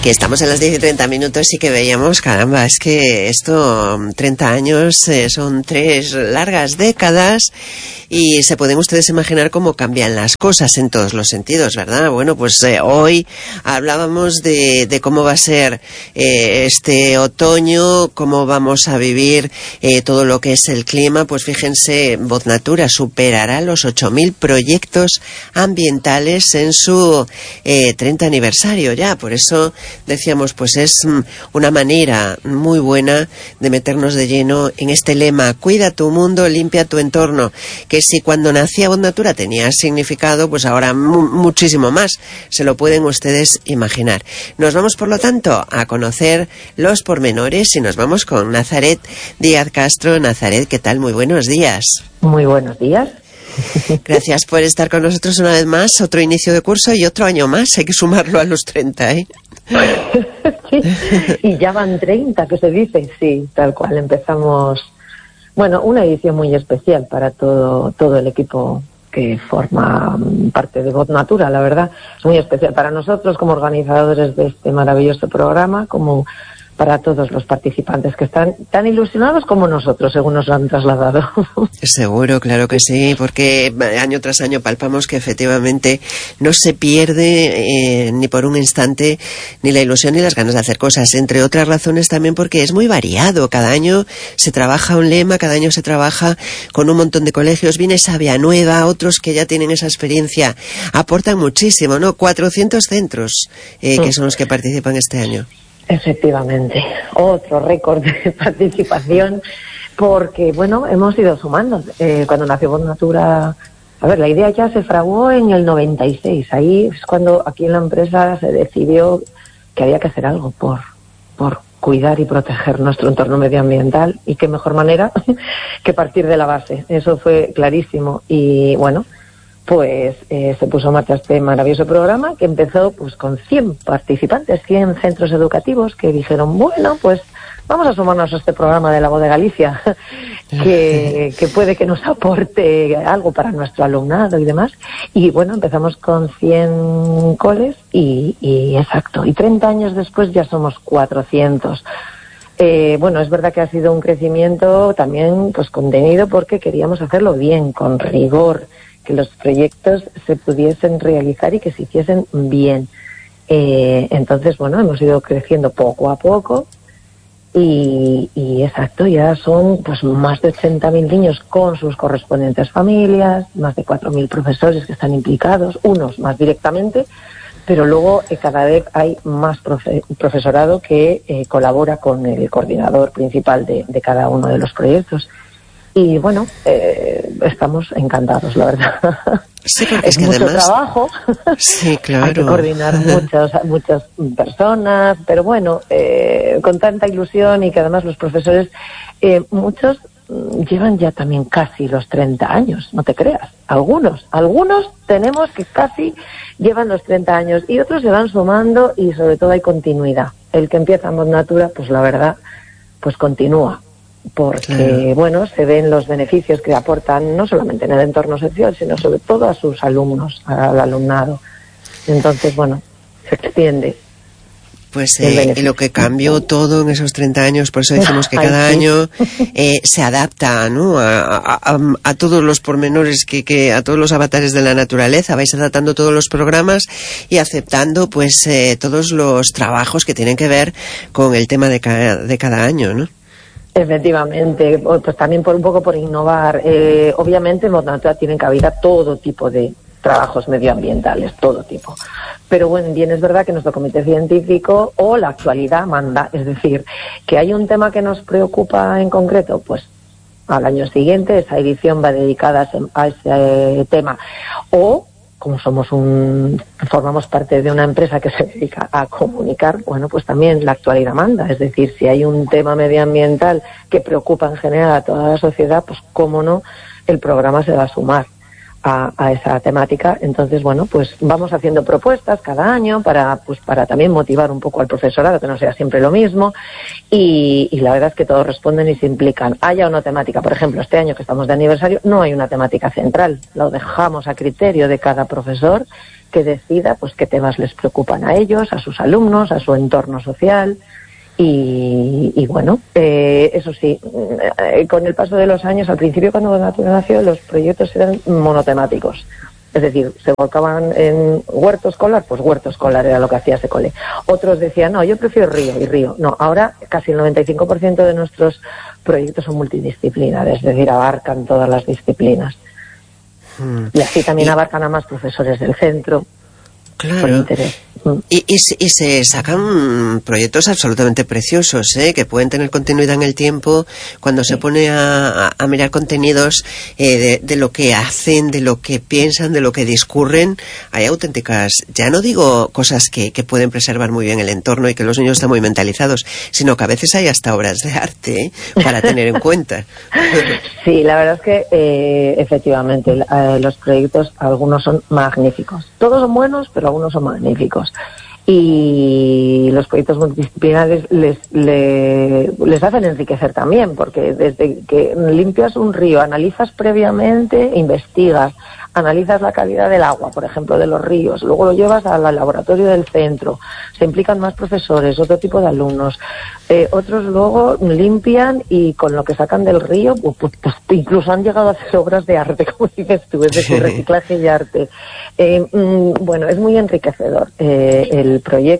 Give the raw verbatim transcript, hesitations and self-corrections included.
Que estamos en las diez y treinta minutos y que veíamos, caramba, es que esto, treinta años, eh, son tres largas décadas y se pueden ustedes imaginar cómo cambian las cosas en todos los sentidos, ¿verdad? Bueno, pues eh, hoy hablábamos de, de cómo va a ser eh, este otoño, cómo vamos a vivir eh, todo lo que es el clima. Pues fíjense, Voz Natura superará los ocho mil proyectos ambientales en su eh, treinta aniversario ya, por eso decíamos, pues es una manera muy buena de meternos de lleno en este lema: cuida tu mundo, limpia tu entorno, que si cuando nacía Voz Natura tenía significado, pues ahora mu muchísimo más, se lo pueden ustedes imaginar. Nos vamos, por lo tanto, a conocer los pormenores y nos vamos con Nazaret Díaz Castro. Nazaret, ¿qué tal? Muy buenos días. Muy buenos días. Gracias por estar con nosotros una vez más, otro inicio de curso y otro año más, hay que sumarlo a los treinta, ¿eh? Sí, y ya van treinta, que se dice, sí, tal cual, empezamos, bueno, una edición muy especial para todo, todo el equipo que forma parte de Voz Natura, la verdad, es muy especial para nosotros como organizadores de este maravilloso programa, como para todos los participantes que están tan ilusionados como nosotros, según nos lo han trasladado. Seguro, claro que sí, porque año tras año palpamos que efectivamente no se pierde eh, ni por un instante ni la ilusión ni las ganas de hacer cosas, entre otras razones también porque es muy variado. Cada año se trabaja un lema, cada año se trabaja con un montón de colegios, viene Sabia Nueva, otros que ya tienen esa experiencia aportan muchísimo, ¿no? cuatrocientos centros eh, que son los que participan este año. Efectivamente, otro récord de participación, porque, bueno, hemos ido sumando. Eh, cuando nació Voz Natura, a ver, la idea ya se fraguó en el noventa y seis. Ahí es cuando aquí en la empresa se decidió que había que hacer algo por, por cuidar y proteger nuestro entorno medioambiental, y qué mejor manera que partir de la base. Eso fue clarísimo y, bueno, pues eh, se puso en marcha este maravilloso programa que empezó pues con cien participantes, cien centros educativos que dijeron, bueno, pues vamos a sumarnos a este programa de la Voz de Galicia, que, que puede que nos aporte algo para nuestro alumnado y demás. Y bueno, empezamos con cien coles y, y exacto, y treinta años después ya somos cuatrocientos. Eh, bueno, es verdad que ha sido un crecimiento también pues contenido porque queríamos hacerlo bien, con rigor, que los proyectos se pudiesen realizar y que se hiciesen bien. Eh, entonces, bueno, hemos ido creciendo poco a poco y, y exacto, ya son pues más de ochenta mil niños con sus correspondientes familias, más de cuatro mil profesores que están implicados, unos más directamente, pero luego eh, cada vez hay más profe profesorado que eh, colabora con el coordinador principal de, de cada uno de los proyectos. Y bueno, eh, estamos encantados, la verdad. Sí, porque es, es que mucho además... trabajo. Sí, claro. Hay que coordinar muchas, muchas personas, pero bueno, eh, con tanta ilusión y que además los profesores, eh, muchos llevan ya también casi los treinta años, no te creas. Algunos, algunos tenemos que casi llevan los treinta años y otros se van sumando y sobre todo hay continuidad. El que empieza en Voz Natura, pues la verdad, pues continúa. Porque, claro, bueno, se ven los beneficios que aportan no solamente en el entorno social, sino sobre todo a sus alumnos, al alumnado. Entonces, bueno, se extiende. Pues eh, lo que cambió todo en esos treinta años, por eso decimos que cada Ay, sí. año eh, se adapta, ¿no?, a, a, a, a todos los pormenores, que, que a todos los avatares de la naturaleza. Vais adaptando todos los programas y aceptando pues eh, todos los trabajos que tienen que ver con el tema de cada, de cada año, ¿no? Efectivamente, pues también por un poco por innovar. Eh, obviamente en Voz Natura tienen cabida todo tipo de trabajos medioambientales, todo tipo. Pero bueno, bien es verdad que nuestro comité científico o la actualidad manda, es decir, que hay un tema que nos preocupa en concreto, pues al año siguiente esa edición va dedicada a ese tema. O como somos un, formamos parte de una empresa que se dedica a comunicar, bueno, pues también la actualidad manda. Es decir, si hay un tema medioambiental que preocupa en general a toda la sociedad, pues cómo no, el programa se va a sumar. a, a esa temática. Entonces, bueno, pues vamos haciendo propuestas cada año para, pues, para también motivar un poco al profesorado, que no sea siempre lo mismo, y, y la verdad es que todos responden y se implican. Haya una temática, por ejemplo, este año que estamos de aniversario, no hay una temática central, lo dejamos a criterio de cada profesor que decida pues qué temas les preocupan a ellos, a sus alumnos, a su entorno social. Y, y bueno, eh, eso sí, eh, con el paso de los años, al principio cuando Bonatura nació, los proyectos eran monotemáticos. Es decir, se volcaban en huerto escolar, pues huerto escolar era lo que hacía ese cole. Otros decían, no, yo prefiero río y río. No, ahora casi el noventa y cinco por ciento de nuestros proyectos son multidisciplinares, es decir, abarcan todas las disciplinas. Hmm. Y así también y... abarcan a más profesores del centro. Claro. Y, y, y se sacan proyectos absolutamente preciosos, ¿eh? Que pueden tener continuidad en el tiempo. Cuando se pone a, a mirar contenidos eh, de, de lo que hacen, de lo que piensan, de lo que discurren, hay auténticas, ya no digo cosas que, que pueden preservar muy bien el entorno y que los niños están muy mentalizados, sino que a veces hay hasta obras de arte, ¿eh? Para tener en cuenta. Sí, la verdad es que eh, efectivamente eh, los proyectos, algunos son magníficos. Todos son buenos, pero algunos son magníficos. Y los proyectos multidisciplinares les, les, les hacen enriquecer también, porque desde que limpias un río, analizas previamente, investigas, analizas la calidad del agua, por ejemplo, de los ríos, luego lo llevas al laboratorio del centro, se implican más profesores, otro tipo de alumnos, eh, otros luego limpian y con lo que sacan del río, pues, pues, pues incluso han llegado a hacer obras de arte, como dices tú, es decir, reciclaje y arte. Eh, mm, bueno, es muy enriquecedor eh, el proyecto.